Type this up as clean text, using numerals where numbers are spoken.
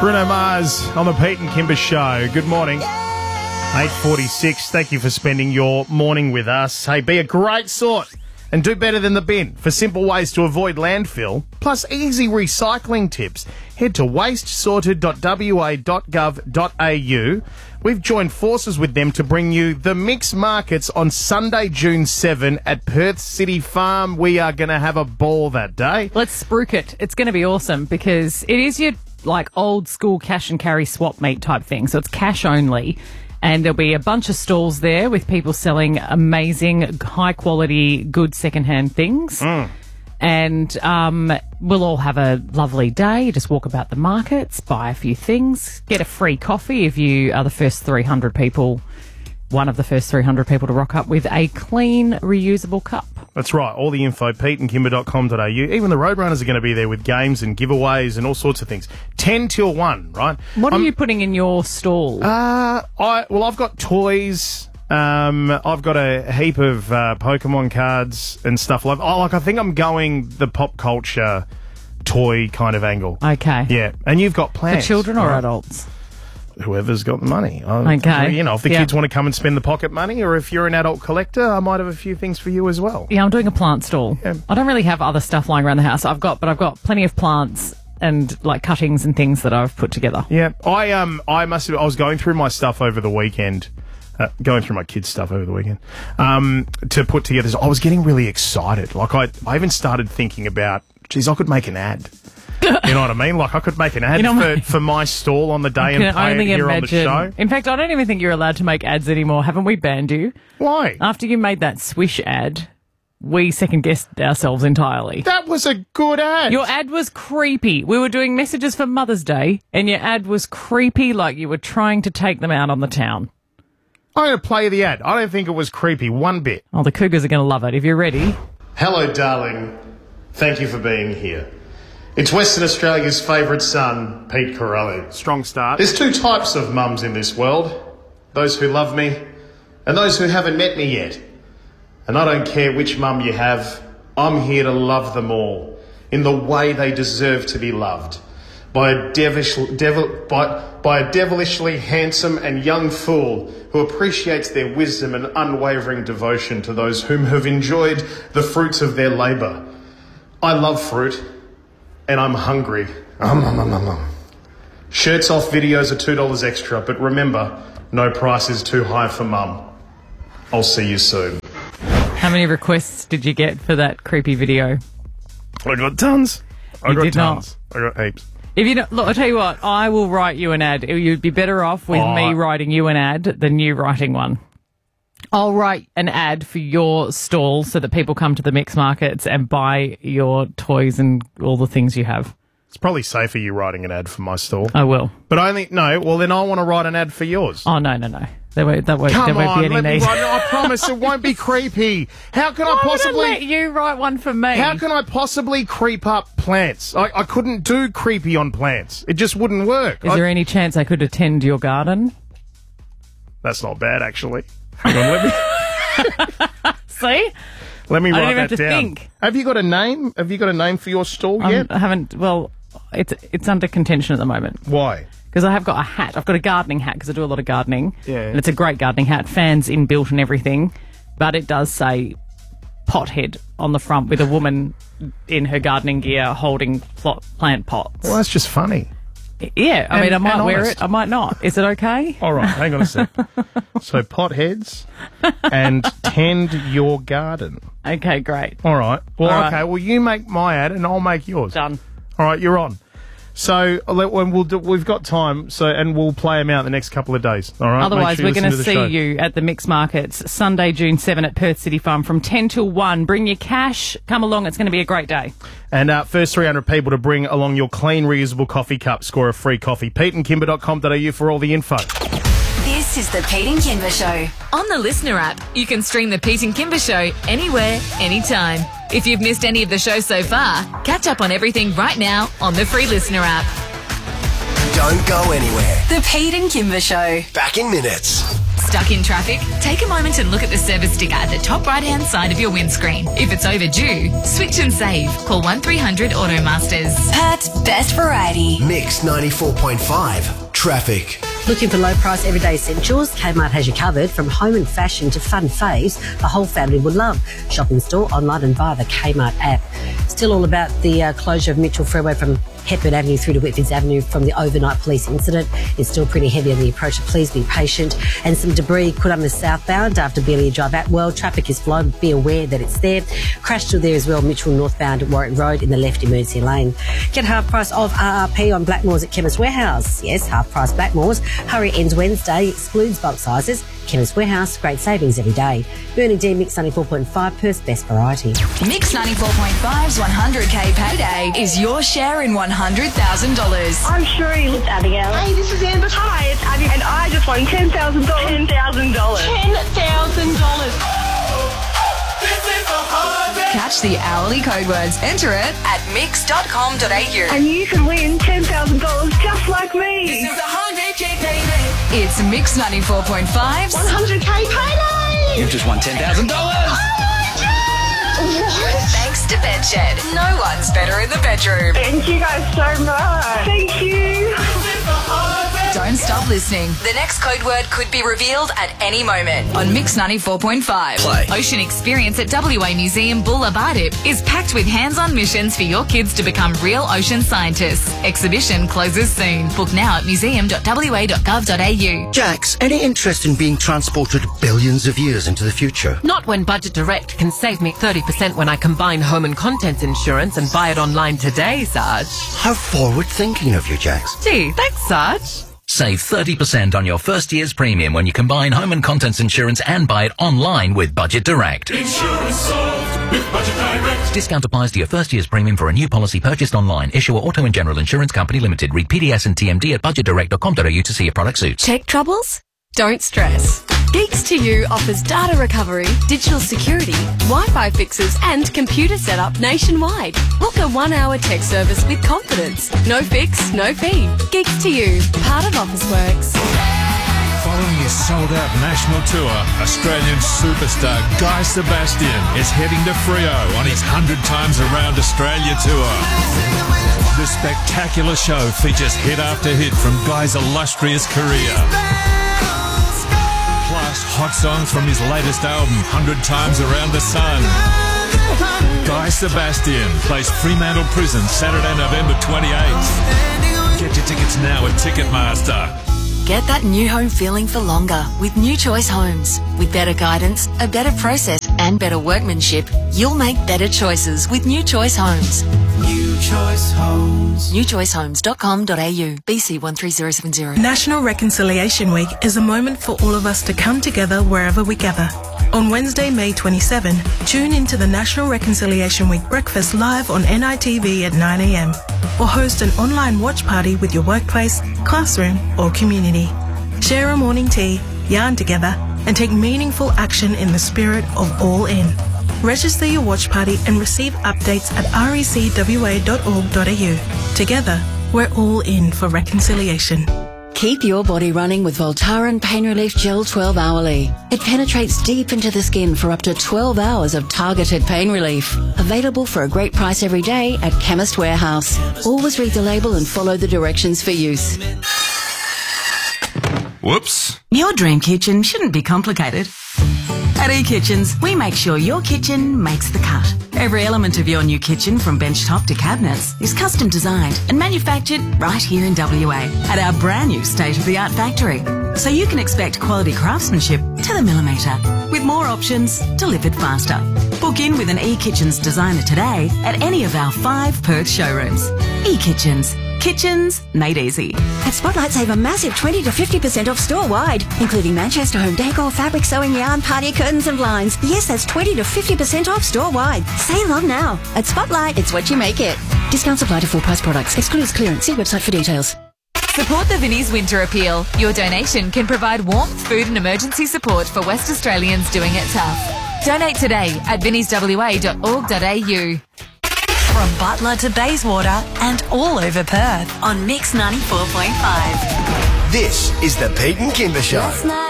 Bruno Mars on the Pete and Kimber Show. Good morning. 8:46. Thank you for spending your morning with us. Hey, be a great sort and do better than the bin. For simple ways to avoid landfill, plus easy recycling tips, head to wastesorted.wa.gov.au. We've joined forces with them to bring you the Mix Markets on Sunday, June 7 at Perth City Farm. We are going to have a ball that day. Let's spruik it. It's going to be awesome because it is your old school cash and carry swap meet type thing. So it's cash only. And there'll be a bunch of stalls there with people selling amazing, high quality, good secondhand things. And we'll all have a lovely day. Just walk about the markets, buy a few things, get a free coffee if you are the first 300 people, one of the first 300 people to rock up with a clean, reusable cup. That's right. All the info, peteandkimber.com.au. Even the Roadrunners are going to be there with games and giveaways and all sorts of things. 10 till 1, right? What are you putting in your stall? I've got toys. I've got a heap of Pokemon cards and stuff I think I'm going the pop culture toy kind of angle. Okay. Yeah. And you've got plans. For children or adults? Whoever's got the money. Okay. You know, if the kids want to come and spend the pocket money, or if you're an adult collector, I might have a few things for you as well. Yeah, I'm doing a plant stall. Yeah. I don't really have other stuff lying around the house. I've got plenty of plants and cuttings and things that I've put together. Yeah. I was going through my stuff over the weekend. Going through my kids' stuff over the weekend to put together. I was getting really excited. I even started thinking about, geez, I could make an ad. You know what I mean? I could make an ad for my stall on the day and play it here on the show. In fact, I don't even think you're allowed to make ads anymore. Haven't we banned you? Why? After you made that Swish ad, we second-guessed ourselves entirely. That was a good ad. Your ad was creepy. We were doing messages for Mother's Day, and your ad was creepy like you were trying to take them out on the town. I'm going to play the ad. I don't think it was creepy one bit. Oh, the Cougars are going to love it. If you're ready. Hello, darling. Thank you for being here. It's Western Australia's favourite son, Pete Corelli. Strong start. There's two types of mums in this world. Those who love me and those who haven't met me yet. And I don't care which mum you have, I'm here to love them all in the way they deserve to be loved. By a devilishly handsome and young fool who appreciates their wisdom and unwavering devotion to those whom have enjoyed the fruits of their labour. I love fruit, and I'm hungry. Shirts off videos are $2 extra, but remember, no price is too high for mum. I'll see you soon. How many requests did you get for that creepy video? I got tons. I got heaps. If you don't, look, I'll tell you what, I will write you an ad. You'd be better off with me writing you an ad than you writing one. I'll write an ad for your stall so that people come to the Mix Markets and buy your toys and all the things you have. It's probably safer you writing an ad for my stall. I will. But then I want to write an ad for yours. Oh, no. There won't be any need. I promise it won't be creepy. How can I possibly let you write one for me? How can I possibly creep up plants? I couldn't do creepy on plants. It just wouldn't work. Is there any chance I could attend your garden? That's not bad, actually. Hang on, let me... See? Let me write that have to down. think. Have you got a name? Have you got a name for your stall yet? I haven't. Well, it's under contention at the moment. Why? Because I have got a hat. I've got a gardening hat because I do a lot of gardening. Yeah. And it's a great gardening hat. Fans inbuilt and everything. But it does say pothead on the front with a woman in her gardening gear holding plant pots. Well, that's just funny. Yeah. I mean, I might wear it. I might not. Is it okay? All right. Hang on a sec. So potheads and tend your garden. Okay, great. All right. Well, All right. okay. Well, you make my ad and I'll make yours. Done. All right. You're on. So we've got time, and we'll play them out the next couple of days. All right. Otherwise, we're going to see you at the Mix Markets Sunday, June 7 at Perth City Farm from 10 till 1. Bring your cash. Come along. It's going to be a great day. And first 300 people to bring along your clean, reusable coffee cup score a free coffee. peteandkimber.com.au for all the info. This is the Pete and Kimber Show. On the Listener app, you can stream the Pete and Kimber Show anywhere, anytime. If you've missed any of the show so far, catch up on everything right now on the free Listener app. Don't go anywhere. The Pete and Kimber Show. Back in minutes. Stuck in traffic? Take a moment and look at the service sticker at the top right-hand side of your windscreen. If it's overdue, switch and save. Call 1300 Automasters. Perth's best variety. Mix 94.5. Traffic. Looking for low-price everyday essentials? Kmart has you covered. From home and fashion to fun faves, the whole family would love. Shop in store, online and via the Kmart app. Still all about the closure of Mitchell Freeway from Hepburn Avenue through to Whitfords Avenue from the overnight police incident. It's still pretty heavy on the approach, so please be patient. And some debris could on the southbound after Belia Drive at well. Traffic is slow. Be aware that it's there. Crash still there as well. Mitchell northbound at Warwick Road in the left emergency lane. Get half price of RRP on Blackmores at Chemist Warehouse. Yes, half price Blackmores. Hurry ends Wednesday. Excludes bulk sizes. Chemist Warehouse, great savings every day. Burning D Mix 94.5, Perth's best variety. Mix 94.5's 100k payday is your share in $100,000. I'm Shuri. It's Abigail. Hey, this is Amber. Hi, it's Abby. And I just won $10,000. $10,000. $10,000. Catch the hourly code words. Enter it at mix.com.au. And you can win $10,000 just like me. This is 100k payday. It's Mix 94.5's 100k payday. You've just won $10,000. Thanks to Bedshed. No one's better in the bedroom. Thank you guys so much. Thank you. Don't stop listening. The next code word could be revealed at any moment on Mix 94.5. Play. Ocean Experience at WA Museum Bulla Bardip is packed with hands-on missions for your kids to become real ocean scientists. Exhibition closes soon. Book now at museum.wa.gov.au. Jax, any interest in being transported billions of years into the future? Not when Budget Direct can save me 30% when I combine home and contents insurance and buy it online today, Sarge. How forward-thinking of you, Jax. Gee, thanks, Sarge. Save 30% on your first year's premium when you combine home and contents insurance and buy it online with Budget Direct. Insurance solved with Budget Direct. Discount applies to your first year's premium for a new policy purchased online. Issuer Auto and General Insurance Company Limited. Read PDS and TMD at budgetdirect.com.au to see if product suits. Tech troubles? Don't stress. Geeks to You offers data recovery, digital security, Wi-Fi fixes and computer setup nationwide. Book a 1-hour tech service with confidence. No fix, no fee. Geeks to You, part of Officeworks. Following his sold-out national tour, Australian superstar Guy Sebastian is heading to Freo on his 100 times around Australia tour. The spectacular show features hit after hit from Guy's illustrious career. Plus, hot songs from his latest album, 100 Times Around the Sun. Guy Sebastian plays Fremantle Prison Saturday, November 28th. Get your tickets now at Ticketmaster. Get that new home feeling for longer with New Choice Homes. With better guidance, a better process and better workmanship, you'll make better choices with New Choice Homes. New Choice Homes. newchoicehomes.com.au. BC 13070. National Reconciliation Week is a moment for all of us to come together wherever we gather. On Wednesday, May 27, tune into the National Reconciliation Week breakfast live on NITV at 9 a.m. or host an online watch party with your workplace, classroom or community. Share a morning tea, yarn together and take meaningful action in the spirit of All In. Register your watch party and receive updates at recwa.org.au. Together, we're all in for reconciliation. Keep your body running with Voltaren Pain Relief Gel 12 Hourly. It penetrates deep into the skin for up to 12 hours of targeted pain relief. Available for a great price every day at Chemist Warehouse. Always read the label and follow the directions for use. Whoops. Your dream kitchen shouldn't be complicated. At eKitchens, we make sure your kitchen makes the cut. Every element of your new kitchen, from benchtop to cabinets, is custom designed and manufactured right here in WA at our brand new state-of-the-art factory. So you can expect quality craftsmanship to the millimetre, with more options delivered faster. Book in with an eKitchens designer today at any of our 5 Perth showrooms. eKitchens. Kitchens made easy. At Spotlight, save a massive 20 to 50% off store-wide, including Manchester home decor, fabric sewing, yarn, party curtains and blinds. Yes, that's 20 to 50% off store-wide. Save on now. At Spotlight, it's what you make it. Discounts apply to full-price products. Excludes clearance. See website for details. Support the Vinnie's Winter Appeal. Your donation can provide warmth, food and emergency support for West Australians doing it tough. Donate today at vinnieswa.org.au. From Butler to Bayswater and all over Perth on Mix 94.5. This is the Pete and Kimber Show.